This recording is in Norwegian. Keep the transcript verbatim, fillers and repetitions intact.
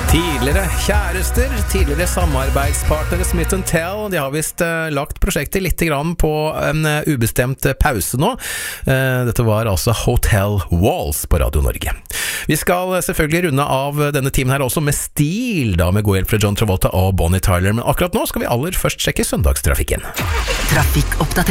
Tidligere kjærester, tidligere samarbeidspartnere Smith and Tell, de har vist uh, lagt prosjektet litt grann på en uh, ubestemt pause nå. Uh, dette var altså Hotel Walls på Radio Norge. Vi skal uh, selvfølgelig runde av denne timen her også med stil, da med god hjelp fra John Travolta og Bonnie Tyler, men akkurat nå skal vi aller først sjekke søndagstrafikken. Trafikkoppdatering.